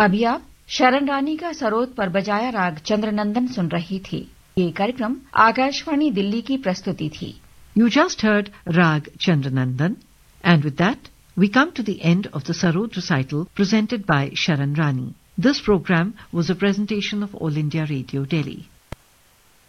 अभी आप शरण रानी का सरोद पर बजाया राग चंद्रनंदन सुन रही थी। ये कार्यक्रम आकाशवाणी दिल्ली की प्रस्तुति थी। You just heard Rag Chandranandan, and with that, we come to the end of the Sarod recital presented by Sharan Rani. This program was a presentation of All India Radio, Delhi.